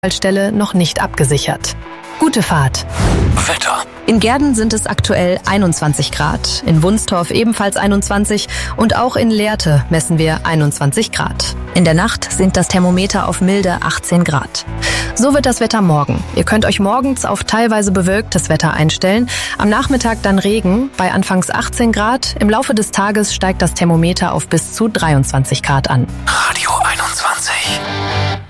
Stelle noch nicht abgesichert. Gute Fahrt. Wetter. In Gehrden sind es aktuell 21 Grad, in Wunstorf ebenfalls 21 und auch in Lehrte messen wir 21 Grad. In der Nacht sinkt das Thermometer auf milde 18 Grad. So wird das Wetter morgen. Ihr könnt euch morgens auf teilweise bewölktes Wetter einstellen, am Nachmittag dann Regen bei anfangs 18 Grad. Im Laufe des Tages steigt das Thermometer auf bis zu 23 Grad an. Radio 21.